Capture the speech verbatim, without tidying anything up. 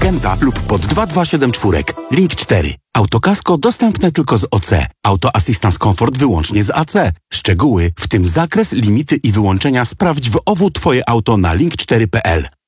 siedemka lub pod dwa dwa siedem cztery. Link cztery. Autokasko dostępne tylko z O C. Auto Assistance Comfort wyłącznie z A C. Szczegóły, w tym zakres, limity i wyłączenia sprawdź w O W Twoje auto na link cztery kropka p l.